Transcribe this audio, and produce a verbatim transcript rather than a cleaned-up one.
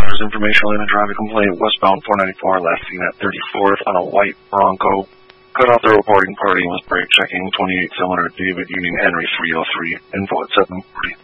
There's information related to driving complaint westbound four ninety-four, last seen at thirty-fourth on a white Bronco. Cut off the reporting party and was brake checking twenty-eight cylinder David Union Henry three oh three. Info at seven forty.